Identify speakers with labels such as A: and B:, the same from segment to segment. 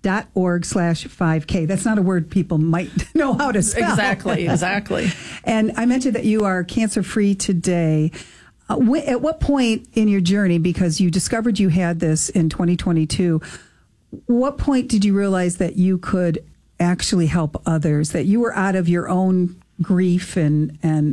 A: ovariancancer.org/5K. That's not a word people might know how to spell.
B: Exactly.
A: And I mentioned that you are cancer-free today. At what point in your journey, because you discovered you had this in 2022, what point did you realize that you could actually help others, that you were out of your own grief and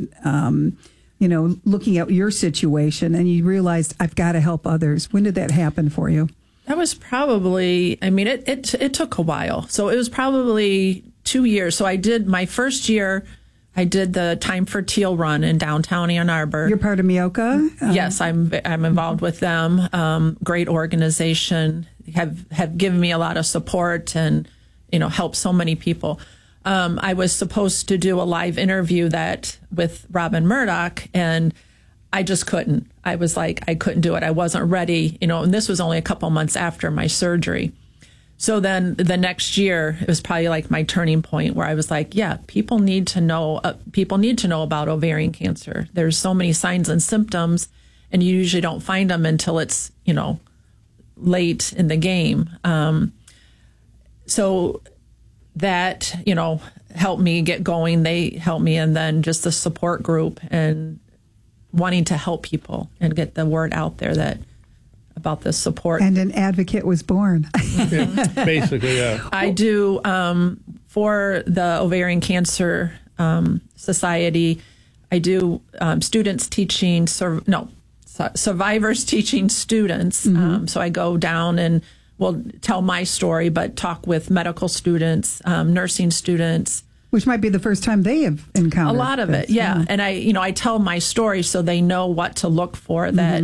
A: looking at your situation, and you realized, I've got to help others? When did that happen for you?
B: That was probably, it took a while. So it was probably 2 years. So I did my first year, I did the Time for Teal run in downtown Ann Arbor.
A: You're part of Mioka?
B: Yes, I'm involved with them. Great organization, have given me a lot of support and, helped so many people. I was supposed to do a live interview with Robin Murdoch, and I just couldn't. I was like, I couldn't do it. I wasn't ready, and this was only a couple months after my surgery. So then the next year, it was probably like my turning point where I was like, yeah, people need to know about ovarian cancer. There's so many signs and symptoms, and you usually don't find them until it's, late in the game. So that, helped me get going. They helped me. And then just the support group and wanting to help people and get the word out there about this support.
A: And an advocate was born.
C: Basically, yeah.
B: I do, for the Ovarian Cancer Society, I do students teaching, survivors teaching students.
A: Mm-hmm.
B: So I go down and will tell my story, but talk with medical students, nursing students.
A: Which might be the first time they have encountered
B: a lot of
A: this.
B: it, yeah. And I tell my story so they know what to look for, that,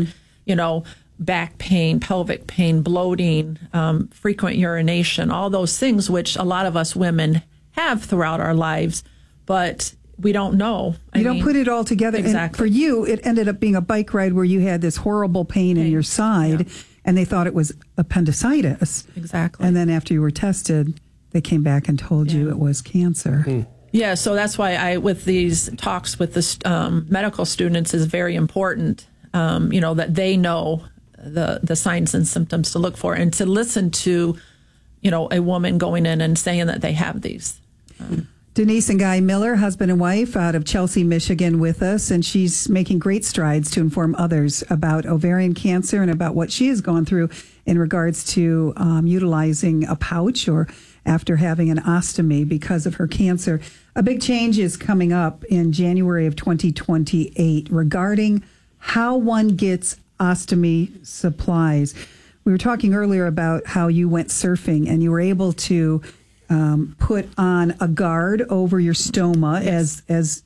B: back pain, pelvic pain, bloating, frequent urination, all those things, which a lot of us women have throughout our lives, but we don't know.
A: You don't put it all together.
B: Exactly.
A: And for you, it ended up being a bike ride where you had this horrible pain in your side, and they thought it was appendicitis.
B: Exactly.
A: And then after you were tested, they came back and told you it was cancer.
B: Yeah, so that's why with these talks with the medical students is very important, that they know the signs and symptoms to look for, and to listen to, a woman going in and saying that they have these.
A: Denise and Guy Miller, husband and wife out of Chelsea, Michigan, with us, and she's making great strides to inform others about ovarian cancer and about what she has gone through in regards to utilizing a pouch or after having an ostomy because of her cancer. A big change is coming up in January of 2028 regarding how one gets ostomy supplies. We were talking earlier about how you went surfing and you were able to put on a guard over your stoma as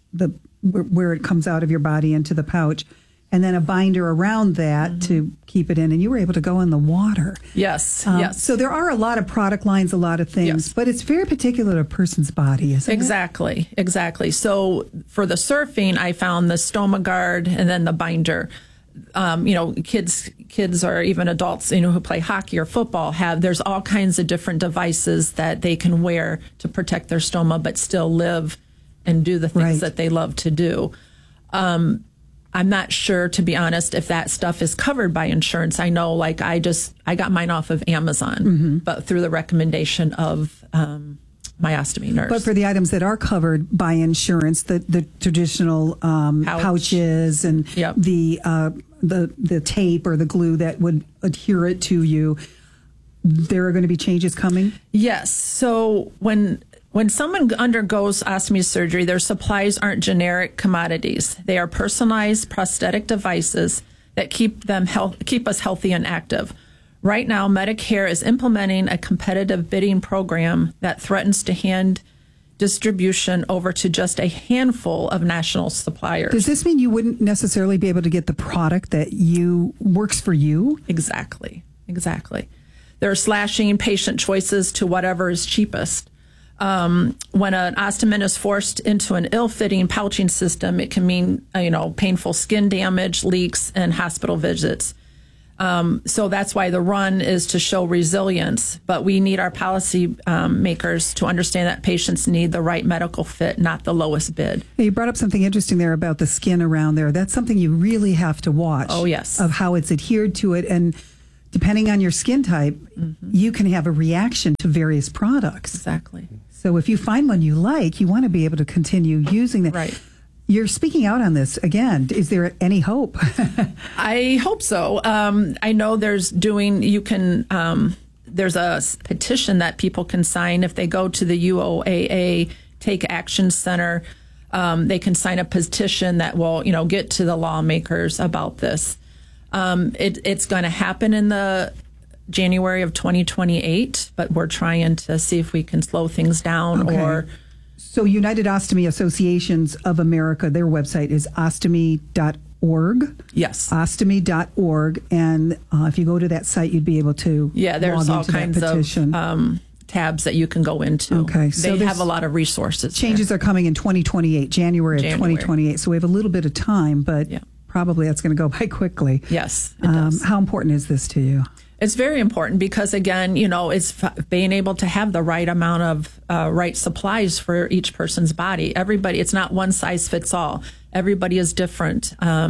A: where it comes out of your body into the pouch, and then a binder around that to keep it in, and you were able to go in the water.
B: Yes.
A: So there are a lot of product lines, a lot of things, but it's very particular to a person's body, isn't it?
B: Exactly. So for the surfing, I found the stoma guard and then the binder. Kids or even adults, who play hockey or football there's all kinds of different devices that they can wear to protect their stoma, but still live and do the things that they love to do. I'm not sure, to be honest, if that stuff is covered by insurance. I know, I got mine off of Amazon, but through the recommendation of my ostomy nurse.
A: But for the items that are covered by insurance, the traditional pouches and the tape or the glue that would adhere it to you, there are going to be changes coming?
B: Yes. So when someone undergoes ostomy surgery, their supplies aren't generic commodities. They are personalized prosthetic devices that keep us healthy and active. Right now, Medicare is implementing a competitive bidding program that threatens to hand distribution over to just a handful of national suppliers.
A: Does this mean you wouldn't necessarily be able to get the product that works for you?
B: Exactly. They're slashing patient choices to whatever is cheapest. When an ostomist is forced into an ill-fitting pouching system, it can mean painful skin damage, leaks, and hospital visits. So that's why the run is to show resilience. But we need our policy makers to understand that patients need the right medical fit, not the lowest bid.
A: You brought up something interesting there about the skin around there. That's something you really have to watch.
B: Oh, yes.
A: Of how it's adhered to it. And depending on your skin type, you can have a reaction to various products.
B: Exactly.
A: So if you find one you like, you want to be able to continue using that.
B: Right.
A: You're speaking out on this again. Is there any hope?
B: I hope so. I know there's a petition that people can sign if they go to the UOAA Take Action Center. They can sign a petition that will, get to the lawmakers about this. It's going to happen in the January of 2028, but we're trying to see if we can slow things down.
A: Okay. So United Ostomy Associations of America, their website is ostomy.org.
B: Yes.
A: Ostomy.org. And if you go to that site, you'd be able to
B: there's all kinds of tabs that you can go into.
A: Okay. So
B: they have a lot of resources.
A: Changes are coming in 2028, January of 2028. So we have a little bit of time, but probably that's going to go by quickly.
B: Yes, it does.
A: How important is this to you?
B: It's very important because, again, it's being able to have the right amount of right supplies for each person's body. Everybody, it's not one size fits all. Everybody is different.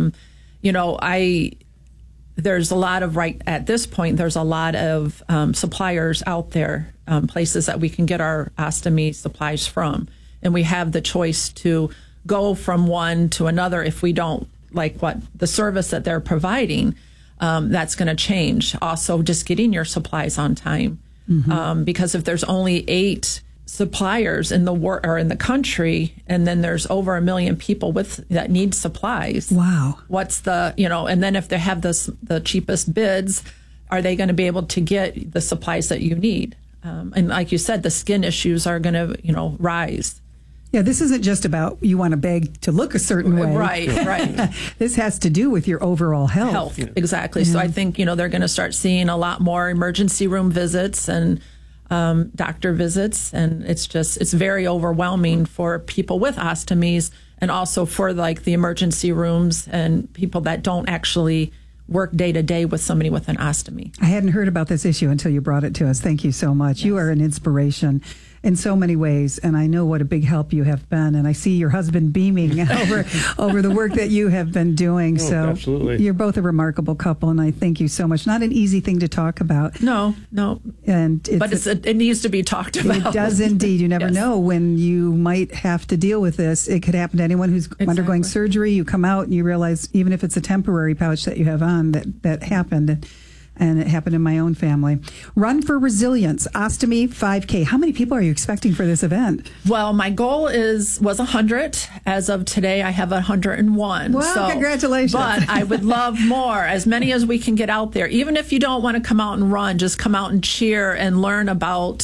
B: There's a lot of at this point, there's a lot of suppliers out there, places that we can get our ostomy supplies from. And we have the choice to go from one to another if we don't like what the service that they're providing. That's going to change. Also, just getting your supplies on time, because if there's only 8 suppliers in the country, and then there's over 1 million people that need supplies.
A: Wow!
B: What's the And then if they have the cheapest bids, are they going to be able to get the supplies that you need? And like you said, the skin issues are going to rise.
A: Yeah, this isn't just about you want a bag to look a certain way.
B: Right.
A: This has to do with your overall health.
B: Exactly. Yeah. So I think, they're going to start seeing a lot more emergency room visits and doctor visits. And it's very overwhelming for people with ostomies and also for the emergency rooms and people that don't actually work day to day with somebody with an ostomy.
A: I hadn't heard about this issue until you brought it to us. Thank you so much. Yes. You are an inspiration in so many ways, and I know what a big help you have been, and I see your husband beaming over the work that you have been doing. So
C: absolutely.
A: You're both a remarkable couple, and I thank you so much. Not an easy thing to talk about.
B: No.
A: And
B: it needs to be talked about.
A: It does indeed. You never know when you might have to deal with this. It could happen to anyone who's undergoing surgery. You come out and you realize, even if it's a temporary pouch that you have on, that happened. And it happened in my own family. Run for Resilience, Ostomy 5K. How many people are you expecting for this event?
B: Well, my goal was 100. As of today, I have 101.
A: Well, congratulations.
B: But I would love more, as many as we can get out there. Even if you don't want to come out and run, just come out and cheer and learn about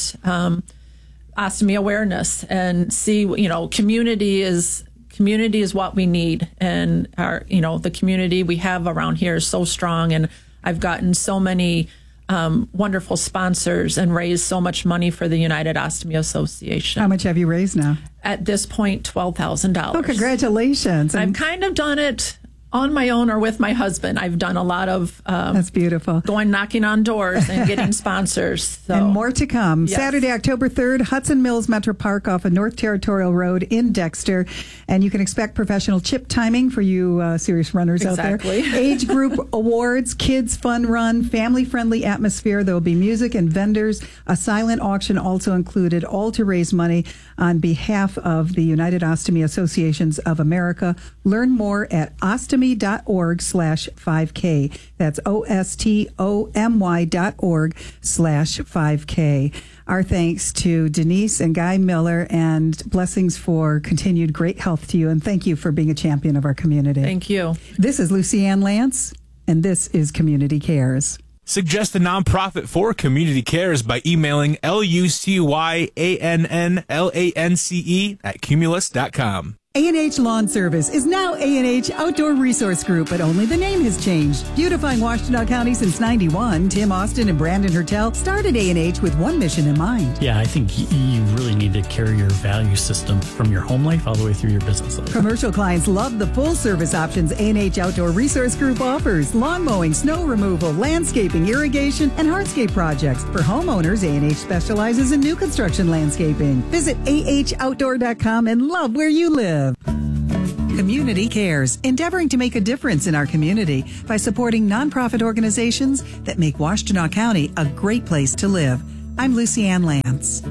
B: ostomy awareness and see, community is what we need. And our, the community we have around here is so strong, and I've gotten so many wonderful sponsors and raised so much money for the United Ostomy Association.
A: How much have you raised now?
B: At this point, $12,000.
A: Oh, congratulations.
B: I've kind of done it on my own or with my husband. I've done a lot of
A: that's beautiful.
B: Going knocking on doors and getting sponsors. So.
A: And more to come.
B: Yes.
A: Saturday, October 3rd, Hudson Mills Metro Park off of North Territorial Road in Dexter. And you can expect professional chip timing for you serious runners out there. Age group awards, kids fun run, family-friendly atmosphere. There will be music and vendors. A silent auction also included, all to raise money on behalf of the United Ostomy Associations of America. Learn more at ostomy.org/5K. That's OSTOMY.org/5K. Our thanks to Denise and Guy Miller, and blessings for continued great health to you. And thank you for being a champion of our community.
B: Thank you.
A: This is Lucy Ann Lance, and this is Community Cares.
D: Suggest a nonprofit for Community Cares by emailing LucyAnnLance@Cumulus.com.
A: A&H Lawn Service is now A&H Outdoor Resource Group, but only the name has changed. Beautifying Washtenaw County since 91, Tim Austin and Brandon Hertel started A&H with one mission in mind.
E: Yeah, I think you really need to carry your value system from your home life all the way through your business life.
A: Commercial clients love the full service options A&H Outdoor Resource Group offers. Lawn mowing, snow removal, landscaping, irrigation, and hardscape projects. For homeowners, A&H specializes in new construction landscaping. Visit AHOutdoor.com and love where you live. Community Cares, endeavoring to make a difference in our community by supporting nonprofit organizations that make Washtenaw County a great place to live. I'm Lucy Ann Lance.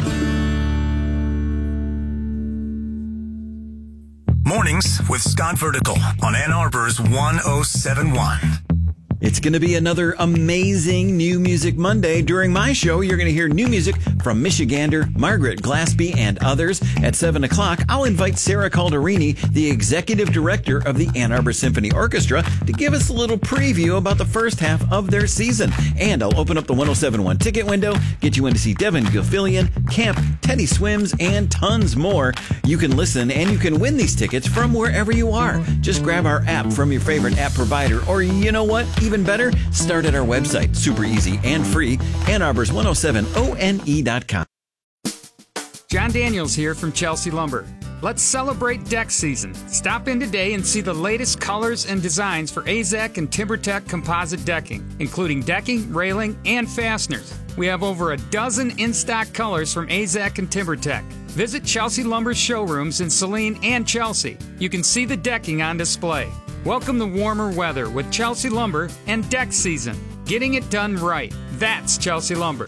F: Mornings with Scott Vertical on Ann Arbor's 1071.
G: It's going to be another amazing New Music Monday. During my show, you're going to hear new music from Michigander, Margaret Glaspie, and others. At 7 o'clock, I'll invite Sarah Calderini, the executive director of the Ann Arbor Symphony Orchestra, to give us a little preview about the first half of their season. And I'll open up the 1071 ticket window, get you in to see Devin Gilfillian, Camp, Teddy Swims, and tons more. You can listen and you can win these tickets from wherever you are. Just grab our app from your favorite app provider, or you know what? Even better, start at our website. Super easy and free. Ann Arbor's 107one.com.
H: John Daniels here from Chelsea Lumber. Let's celebrate deck season. Stop in today and see the latest colors and designs for AZEK and TimberTech composite decking, including decking, railing, and fasteners. We have over a dozen in-stock colors from AZEK and TimberTech. Visit Chelsea Lumber's showrooms in Saline and Chelsea. You can see the decking on display. Welcome the warmer weather with Chelsea Lumber and deck season. Getting it done right. That's Chelsea Lumber.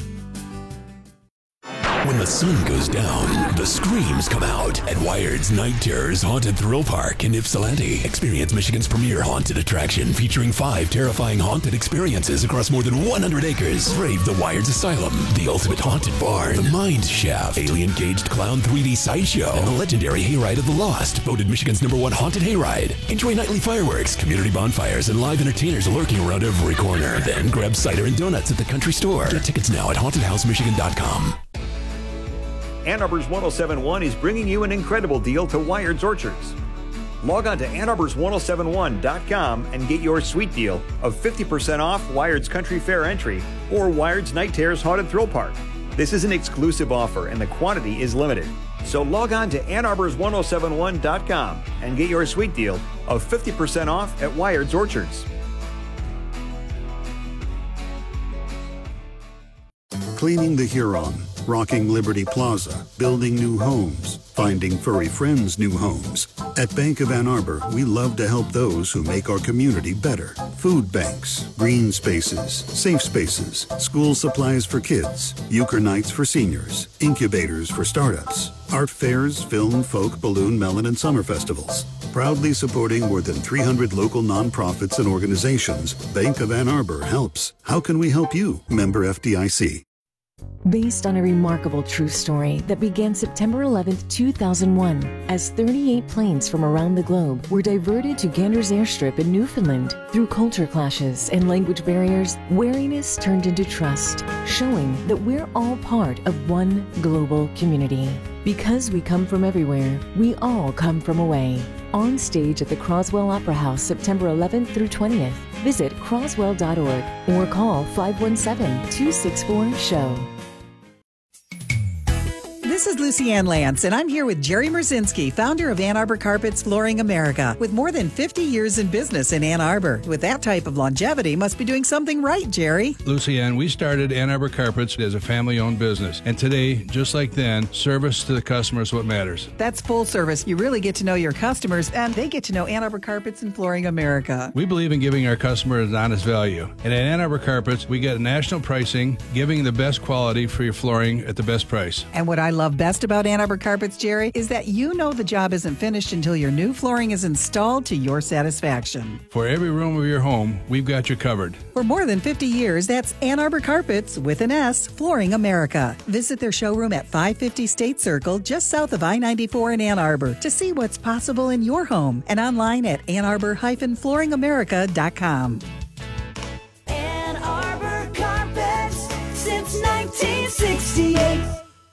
I: When the sun goes down, the screams come out at Wired's Night Terrors Haunted Thrill Park in Ypsilanti. Experience Michigan's premier haunted attraction featuring 5 terrifying haunted experiences across more than 100 acres. Brave the Wired's Asylum, the ultimate haunted barn, the Mind Shaft, alien caged clown 3D sideshow, and the legendary Hayride of the Lost, voted Michigan's #1 haunted hayride. Enjoy nightly fireworks, community bonfires, and live entertainers lurking around every corner. Then grab cider and donuts at the country store. Get tickets now at hauntedhousemichigan.com.
J: Ann Arbor's 1071 is bringing you an incredible deal to Wired's Orchards. Log on to AnnArbor's1071.com and get your sweet deal of 50% off Wired's Country Fair entry or Wired's Night Terrors Haunted Thrill Park. This is an exclusive offer and the quantity is limited. So log on to AnnArbor's1071.com and get your sweet deal of 50% off at Wired's Orchards.
K: Cleaning the Huron, rocking Liberty Plaza, building new homes, finding furry friends new homes. At Bank of Ann Arbor, we love to help those who make our community better. Food banks, green spaces, safe spaces, school supplies for kids, euchre nights for seniors, incubators for startups, art fairs, film, folk, balloon, melon, and summer festivals. Proudly supporting more than 300 local nonprofits and organizations, Bank of Ann Arbor helps. How can we help you? Member FDIC.
L: Based on a remarkable true story that began September 11, 2001, as 38 planes from around the globe were diverted to Ganders Airstrip in Newfoundland. Through culture clashes and language barriers, wariness turned into trust, showing that we're all part of one global community. Because we come from everywhere, we all come from away. On stage at the Croswell Opera House, September 11th through 20th. Visit croswell.org or call 517-264-SHOW.
A: This is Lucy Ann Lance, and I'm here with Jerry Merzinski, founder of Ann Arbor Carpets Flooring America, with more than 50 years in business in Ann Arbor. With that type of longevity, must be doing something right, Jerry.
C: Lucy Ann, we started Ann Arbor Carpets as a family-owned business. And today, just like then, service to the customer is what matters.
A: That's full service. You really get to know your customers, and they get to know Ann Arbor Carpets and Flooring America.
C: We believe in giving our customers an honest value. And at Ann Arbor Carpets, we get national pricing, giving the best quality for your flooring at the best price.
A: And what I love best about Ann Arbor Carpets, Jerry, is that you know the job isn't finished until your new flooring is installed to your satisfaction.
C: For every room of your home, we've got you covered.
A: For more than 50 years, that's Ann Arbor Carpets, with an S, Flooring America. Visit their showroom at 550 State Circle, just south of I-94 in Ann Arbor, to see what's possible in your home, and online at AnnArbor-FlooringAmerica.com.
M: Ann Arbor Carpets since 1968.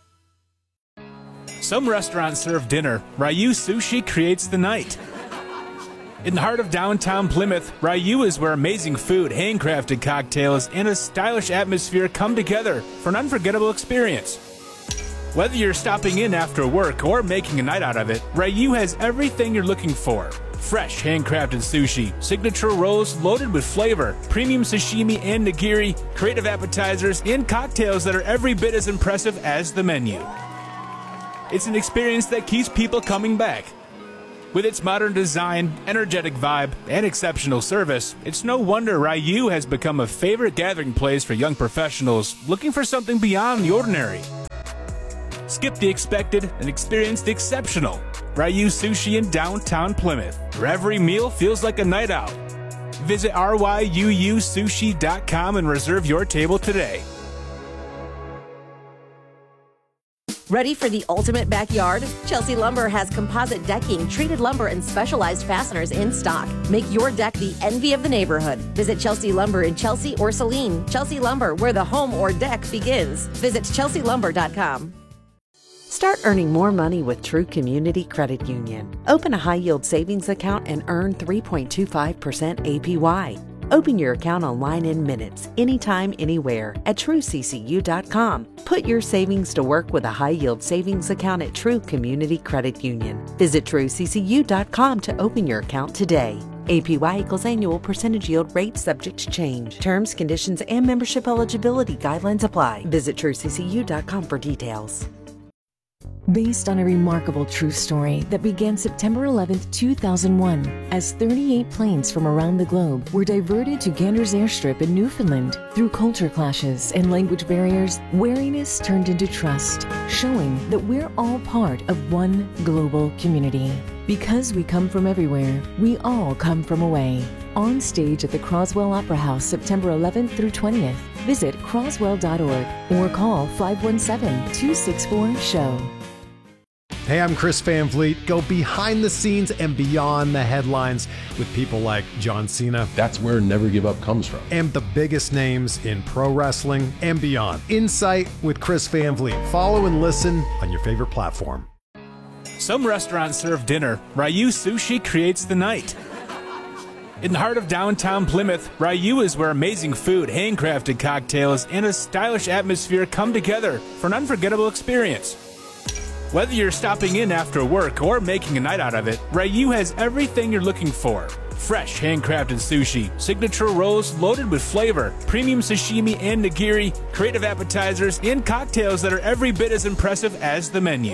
D: Some restaurants serve dinner. Ryu Sushi creates the night. In the heart of downtown Plymouth, Ryu is where amazing food, handcrafted cocktails, and a stylish atmosphere come together for an unforgettable experience. Whether you're stopping in after work or making a night out of it, Ryu has everything you're looking for. Fresh, handcrafted sushi, signature rolls loaded with flavor, premium sashimi and nigiri, creative appetizers, and cocktails that are every bit as impressive as the menu. It's an experience that keeps people coming back. With its modern design, energetic vibe, and exceptional service, it's no wonder Ryu has become a favorite gathering place for young professionals looking for something beyond the ordinary. Skip the expected and experience the exceptional. Ryu Sushi in downtown Plymouth, where every meal feels like a night out. Visit ryuusushi.com and reserve your table today.
N: Ready for the ultimate backyard? Chelsea Lumber has composite decking, treated lumber, and specialized fasteners in stock. Make your deck the envy of the neighborhood. Visit Chelsea Lumber in Chelsea or Saline. Chelsea Lumber, where the home or deck begins. Visit chelsealumber.com.
O: Start earning more money with True Community Credit Union. Open a high-yield savings account and earn 3.25% APY. Open your account online in minutes, anytime, anywhere at TrueCCU.com. Put your savings to work with a high-yield savings account at True Community Credit Union. Visit TrueCCU.com to open your account today. APY equals annual percentage yield rate subject to change. Terms, conditions, and membership eligibility guidelines apply. Visit TrueCCU.com for details.
L: Based on a remarkable true story that began September 11, 2001, as 38 planes from around the globe were diverted to Ganders Airstrip in Newfoundland. Through culture clashes and language barriers, wariness turned into trust, showing that we're all part of one global community. Because we come from everywhere, we all come from away. On stage at the Croswell Opera House, September 11th through 20th. Visit croswell.org or call 517-264-SHOW.
P: Hey, I'm Chris Van Vliet. Go behind the scenes and beyond the headlines with people like John Cena.
Q: That's where Never Give Up comes from.
P: And the biggest names in pro wrestling and beyond. Insight with Chris Van Vliet. Follow and listen on your favorite platform.
D: Some restaurants serve dinner. Ryu Sushi creates the night. In the heart of downtown Plymouth, Ryu is where amazing food, handcrafted cocktails, and a stylish atmosphere come together for an unforgettable experience. Whether you're stopping in after work or making a night out of it, Ryu has everything you're looking for. Fresh handcrafted sushi, signature rolls loaded with flavor, premium sashimi and nigiri, creative appetizers, and cocktails that are every bit as impressive as the menu.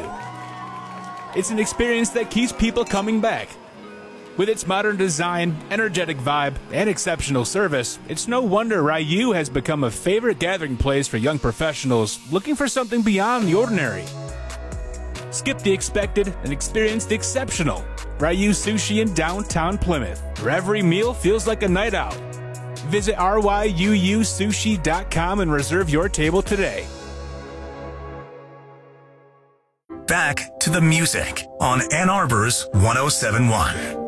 D: It's an experience that keeps people coming back. With its modern design, energetic vibe, and exceptional service, it's no wonder Ryu has become a favorite gathering place for young professionals looking for something beyond the ordinary. Skip the expected and experience the exceptional. Ryu Sushi in downtown Plymouth, where every meal feels like a night out. Visit ryuusushi.com and reserve your table today.
F: Back to the music on Ann Arbor's 107.1.